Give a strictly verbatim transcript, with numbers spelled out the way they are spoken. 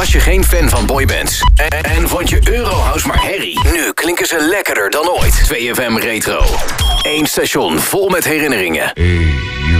Was je geen fan van boybands? En, en vond je Eurohouse maar herrie? Nu klinken ze lekkerder dan ooit. twee F M Retro. Eén station vol met herinneringen. Hey, you.